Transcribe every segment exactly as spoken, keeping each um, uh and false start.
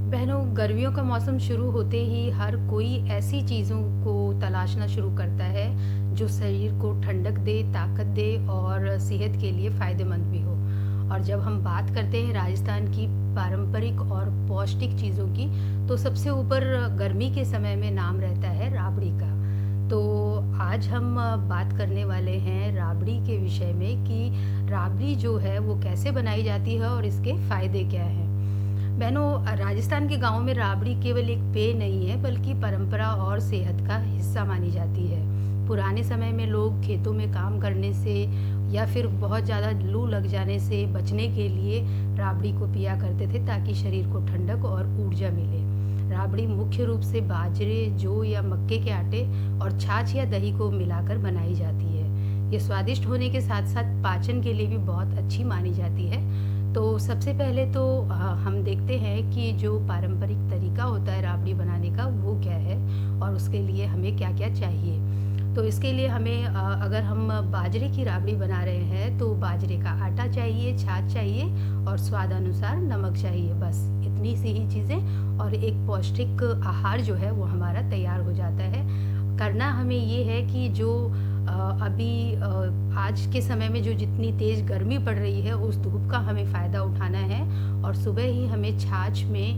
बहनों, गर्मियों का मौसम शुरू होते ही हर कोई ऐसी चीज़ों को तलाशना शुरू करता है जो शरीर को ठंडक दे, ताकत दे और सेहत के लिए फ़ायदेमंद भी हो। और जब हम बात करते हैं राजस्थान की पारंपरिक और पौष्टिक चीज़ों की, तो सबसे ऊपर गर्मी के समय में नाम रहता है राबड़ी का। तो आज हम बात करने वाले हैं राबड़ी के विषय में कि राबड़ी जो है वो कैसे बनाई जाती है और इसके फ़ायदे क्या हैं। बहनों, राजस्थान के गांवों में राबड़ी केवल एक पेय नहीं है बल्कि परंपरा और सेहत का हिस्सा मानी जाती है। पुराने समय में लोग खेतों में काम करने से या फिर बहुत ज़्यादा लू लग जाने से बचने के लिए राबड़ी को पिया करते थे ताकि शरीर को ठंडक और ऊर्जा मिले। राबड़ी मुख्य रूप से बाजरे, जौ या मक्के के आटे और छाछ या दही को मिलाकर बनाई जाती है। ये स्वादिष्ट होने के साथ साथ पाचन के लिए भी बहुत अच्छी मानी जाती है। तो सबसे पहले तो अ, हम देखते हैं कि जो पारंपरिक तरीका होता है राबड़ी बनाने का वो क्या है और उसके लिए हमें क्या क्या चाहिए। तो इसके लिए हमें अ, अगर हम बाजरे की राबड़ी बना रहे हैं तो बाजरे का आटा चाहिए, छाछ चाहिए और स्वाद अनुसार नमक चाहिए। बस इतनी सी ही चीज़ें और एक पौष्टिक आहार जो है वो हमारा तैयार हो जाता है। करना हमें ये है कि जो अ, अभी अ, आज के समय में जो जितनी तेज़ गर्मी पड़ रही है उस धूप का हमें फ़ायदा उठाना है और सुबह ही हमें छाछ में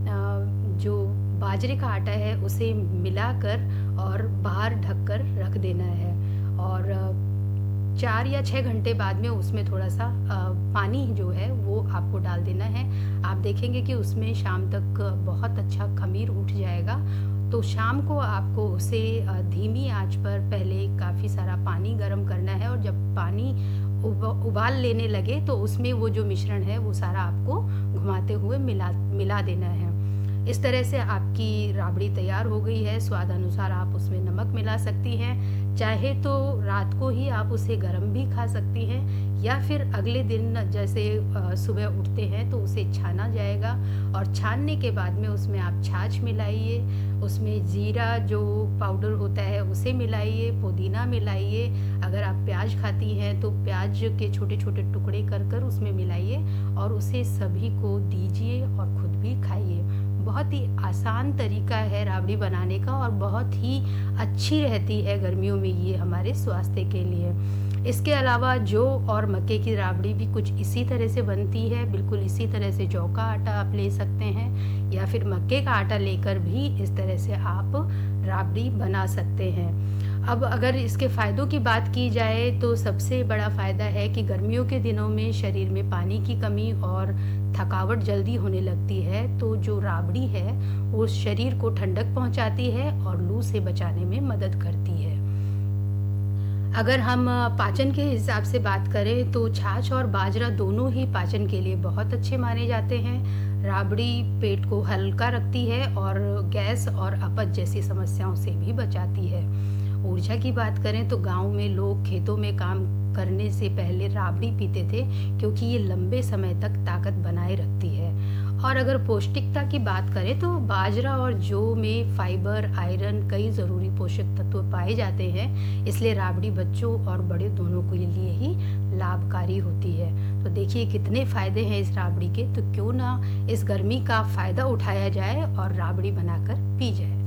अ, जो बाजरे का आटा है उसे मिलाकर और बाहर ढककर रख देना है और अ, चार या छः घंटे बाद में उसमें थोड़ा-सा अ, पानी जो है वो आपको डाल देना है। आप देखेंगे कि उसमें शाम तक बहुत अच्छा ख़मीर उठ जाएगा। तो शाम को आपको उसे अ, धीमी आंच पर पहले काफ़ी सारा पानी गर्म करना है और जब पानी उब उबाल लेने लगे तो उसमें वो जो मिश्रण है वो सारा आपको घुमाते हुए मिला मिला देना है। इस तरह से आपकी राबड़ी तैयार हो गई है। स्वाद अनुसार आप उसमें नमक मिला सकती हैं। चाहे तो रात को ही आप उसे गरम भी खा सकती हैं या फिर अगले दिन जैसे अ, सुबह उठते हैं तो उसे छाना जाएगा और छानने के बाद में उसमें आप छाछ मिलाइए, उसमें जीरा जो पाउडर होता है उसे मिलाइए, पुदीना मिलाइए। अगर आप प्याज खाती हैं तो प्याज के छोटे-छोटे टुकड़े कर कर उसमें मिलाइए और उसे सभी को दीजिए और खुद भी खाइए। बहुत ही आसान तरीका है राबड़ी बनाने का और बहुत ही अच्छी रहती है गर्मियों में ये हमारे स्वास्थ्य के लिए। इसके अलावा जौ और मक्के की राबड़ी भी कुछ इसी तरह से बनती है। बिल्कुल इसी तरह से जौ का आटा आप ले सकते हैं या फिर मक्के का आटा लेकर भी इस तरह से आप राबड़ी बना सकते हैं। अब अगर इसके फ़ायदों की बात की जाए तो सबसे बड़ा फ़ायदा है कि गर्मियों के दिनों में शरीर में पानी की कमी और थकावट जल्दी होने लगती है, तो जो राबड़ी है वो शरीर को ठंडक पहुंचाती है और लू से बचाने में मदद करती है। अगर हम पाचन के हिसाब से बात करें तो छाछ और बाजरा दोनों ही पाचन के लिए बहुत अच्छे माने जाते हैं। राबड़ी पेट को हल्का रखती है और गैस और अपच जैसी समस्याओं से भी बचाती है। ऊर्जा की बात करें तो गांव में लोग खेतों में काम करने से पहले राबड़ी पीते थे क्योंकि ये लंबे समय तक ताकत बनाए रखती है। और अगर पौष्टिकता की बात करें तो बाजरा और जौ में फाइबर, आयरन, कई ज़रूरी पोषक तत्व पाए जाते हैं, इसलिए राबड़ी बच्चों और बड़े दोनों के लिए ही लाभकारी होती है। तो देखिए कितने फ़ायदे हैं इस राबड़ी के, तो क्यों ना इस गर्मी का फ़ायदा उठाया जाए और राबड़ी बनाकर पी जाए।